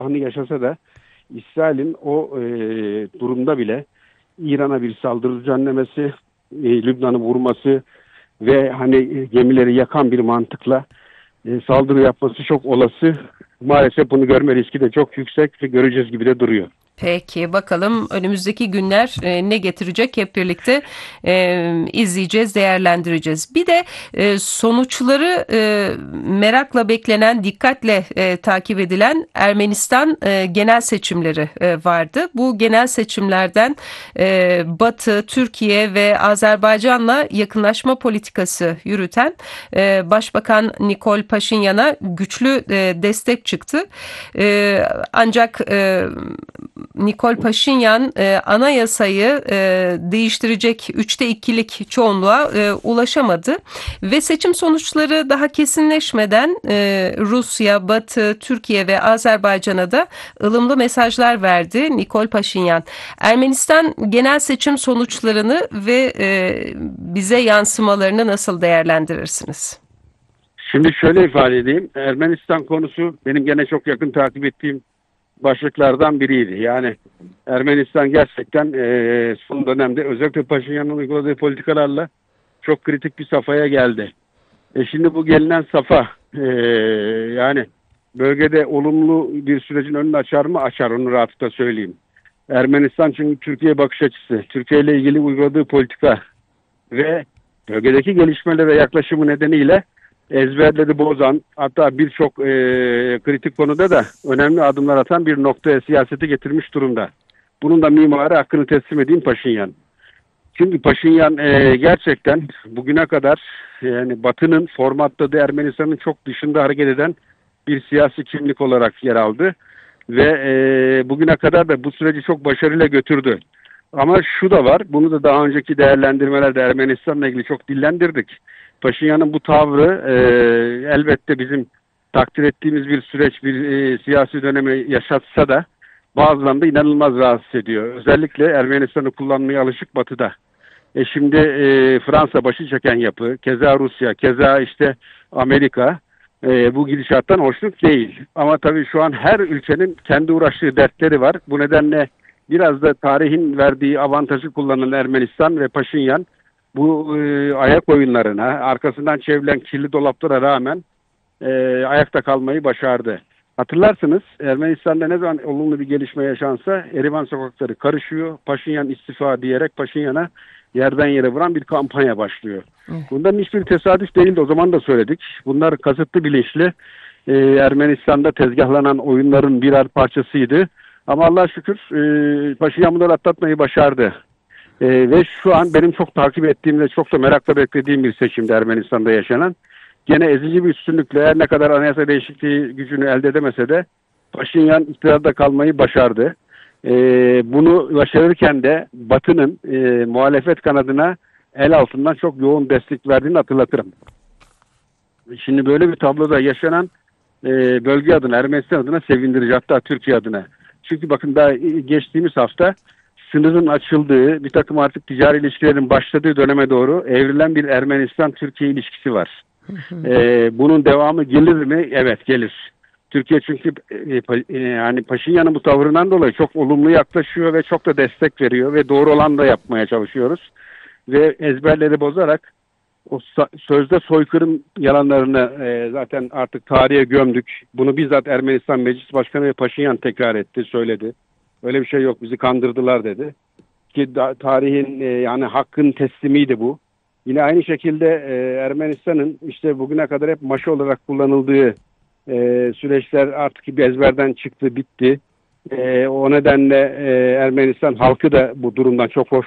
anı yaşasa da İsrail'in o durumda bile İran'a bir saldırı düzenlemesi, Lübnan'ı vurması ve hani gemileri yakan bir mantıkla saldırı yapması çok olası. Maalesef bunu görme riski de çok yüksek ve göreceğiz gibi de duruyor. Peki bakalım önümüzdeki günler ne getirecek, hep birlikte izleyeceğiz, değerlendireceğiz. Bir de sonuçları merakla beklenen, dikkatle takip edilen Ermenistan genel seçimleri vardı. Bu genel seçimlerden Batı, Türkiye ve Azerbaycan'la yakınlaşma politikası yürüten Başbakan Nikol Paşinyan'a güçlü destek çıktı. Ancak Nikol Paşinyan anayasayı değiştirecek 3'te 2'lik çoğunluğa ulaşamadı ve seçim sonuçları daha kesinleşmeden Rusya, Batı, Türkiye ve Azerbaycan'a da ılımlı mesajlar verdi Nikol Paşinyan. Ermenistan genel seçim sonuçlarını ve bize yansımalarını nasıl değerlendirirsiniz? Şimdi şöyle ifade edeyim. Ermenistan konusu benim gene çok yakın takip ettiğim başlıklardan biriydi. Yani Ermenistan gerçekten son dönemde özellikle Paşinyan'ın uyguladığı politikalarla çok kritik bir safhaya geldi. Şimdi bu gelinen safa yani bölgede olumlu bir sürecin önünü açar mı? Açar, onu rahatlıkla söyleyeyim. Ermenistan çünkü Türkiye bakış açısı, Türkiye ile ilgili uyguladığı politika ve bölgedeki gelişmelere yaklaşımı nedeniyle ezberleri bozan, hatta birçok kritik konuda da önemli adımlar atan bir noktaya siyaseti getirmiş durumda. Bunun da mimarı hakkını teslim edeyim Paşinyan. Çünkü Paşinyan gerçekten bugüne kadar yani Batı'nın formatladığı Ermenistan'ın çok dışında hareket eden bir siyasi kimlik olarak yer aldı. Ve bugüne kadar da bu süreci çok başarıyla götürdü. Ama şu da var, bunu da daha önceki değerlendirmelerde Ermenistan'la ilgili çok dillendirdik. Paşinyan'ın bu tavrı elbette bizim takdir ettiğimiz bir süreç, bir siyasi dönemi yaşatsa da bazılarını da inanılmaz rahatsız ediyor. Özellikle Ermenistan'ı kullanmaya alışık Batı'da. Şimdi Fransa başı çeken yapı, keza Rusya, keza işte Amerika bu gidişattan hoşnut değil. Ama tabii şu an her ülkenin kendi uğraştığı dertleri var. Bu nedenle biraz da tarihin verdiği avantajı kullanan Ermenistan ve Paşinyan bu ayak oyunlarına, arkasından çevrilen kirli dolaplara rağmen ayakta kalmayı başardı. Hatırlarsınız Ermenistan'da ne zaman olumlu bir gelişme yaşansa Erivan sokakları karışıyor. Paşinyan istifa diyerek Paşinyan'a yerden yere vuran bir kampanya başlıyor. Bunların hiçbir tesadüf değildi. O zaman da söyledik. Bunlar kasıtlı bilinçli Ermenistan'da tezgahlanan oyunların birer parçasıydı. Ama Allah'a şükür Paşinyan bunları atlatmayı başardı. Ve şu an benim çok takip ettiğim ve çok da merakla beklediğim bir seçimde Ermenistan'da yaşanan. Gene ezici bir üstünlükle her ne kadar anayasa değişikliği gücünü elde edemese de Paşinyan iktidarda kalmayı başardı. Bunu başarırken de Batı'nın muhalefet kanadına el altından çok yoğun destek verdiğini hatırlatırım. Şimdi böyle bir tabloda yaşanan bölge adına, Ermenistan adına sevindirici, hatta Türkiye adına. Çünkü bakın daha geçtiğimiz hafta sınırın açıldığı, bir takım artık ticari ilişkilerin başladığı döneme doğru evrilen bir Ermenistan-Türkiye ilişkisi var. Bunun devamı gelir mi? Evet, gelir. Türkiye çünkü yani Paşinyan'ın bu tavrından dolayı çok olumlu yaklaşıyor ve çok da destek veriyor ve doğru olan da yapmaya çalışıyoruz. Ve ezberleri bozarak o sözde soykırım yalanlarını zaten artık tarihe gömdük. Bunu bizzat Ermenistan Meclis Başkanı ve Paşinyan tekrar etti, söyledi. Öyle bir şey yok, bizi kandırdılar dedi. Ki tarihin yani hakkın teslimiydi bu. Yine aynı şekilde Ermenistan'ın işte bugüne kadar hep maşa olarak kullanıldığı süreçler artık bir ezberden çıktı, bitti. O nedenle Ermenistan halkı da bu durumdan çok hoş.